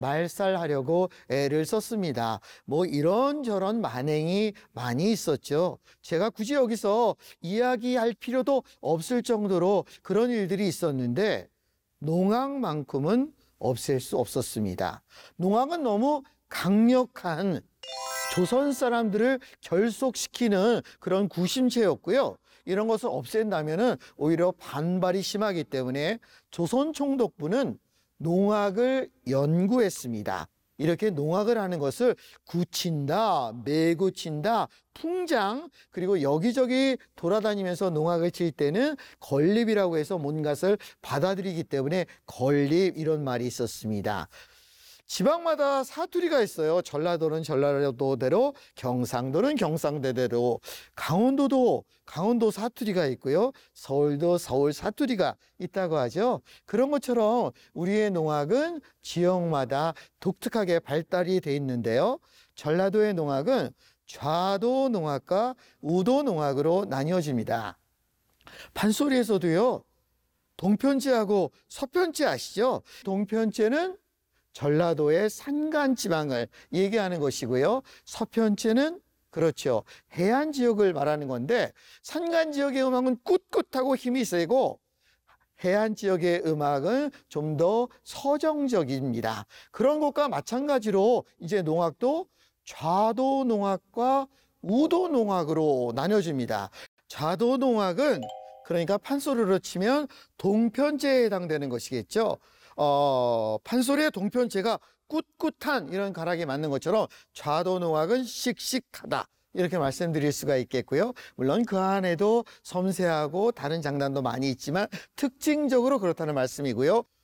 말살하려고 애를 썼습니다. 뭐 이런저런 만행이 많이 있었죠. 제가 굳이 여기서 이야기할 필요도 없을 정도로 그런 일들이 있었는데 농악만큼은 없앨 수 없었습니다. 농악은 너무 강력한 조선 사람들을 결속시키는 그런 구심체였고요. 이런 것을 없앤다면 오히려 반발이 심하기 때문에 조선 총독부는 농악을 연구했습니다. 이렇게 농악을 하는 것을 굳힌다, 매고친다, 풍장, 그리고 여기저기 돌아다니면서 농악을 칠 때는 건립이라고 해서 뭔가를 받아들이기 때문에 건립, 이런 말이 있었습니다. 지방마다 사투리가 있어요. 전라도는 전라도대로, 경상도는 경상도대로, 강원도도 강원도 사투리가 있고요. 서울도 서울 사투리가 있다고 하죠. 그런 것처럼 우리의 농악은 지역마다 독특하게 발달이 돼 있는데요. 전라도의 농악은 좌도 농악과 우도 농악으로 나뉘어집니다. 판소리에서도요, 동편제하고 서편제 아시죠? 동편제는 전라도의 산간 지방을 얘기하는 것이고요. 서편제는 그렇죠, 해안 지역을 말하는 건데, 산간 지역의 음악은 꿋꿋하고 힘이 세고 해안 지역의 음악은 좀 더 서정적입니다. 그런 것과 마찬가지로 이제 농악도 좌도 농악과 우도 농악으로 나뉘어집니다. 좌도 농악은 그러니까 판소리로 치면 동편제에 해당되는 것이겠죠. 판소리의 동편제가 꿋꿋한 이런 가락이 맞는 것처럼 좌도 농악은 씩씩하다, 이렇게 말씀드릴 수가 있겠고요. 물론 그 안에도 섬세하고 다른 장단도 많이 있지만 특징적으로 그렇다는 말씀이고요.